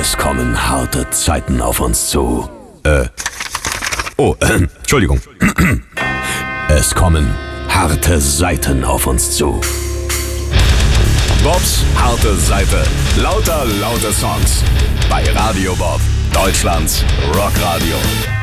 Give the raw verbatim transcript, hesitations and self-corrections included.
Es kommen harte Zeiten auf uns zu. Äh. Oh, äh, Entschuldigung. Es kommen harte Seiten auf uns zu. Bobs harte Seite. Lauter, laute Songs. Bei Radio Bob, Deutschlands Rockradio.